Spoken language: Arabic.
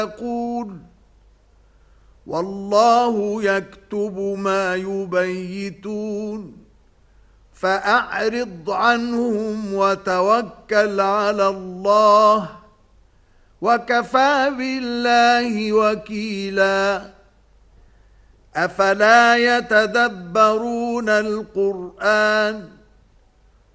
يقول والله يكتب ما يبيتون فأعرض عنهم وتوكل على الله وكفى بالله وكيلا أفلا يتدبرون القرآن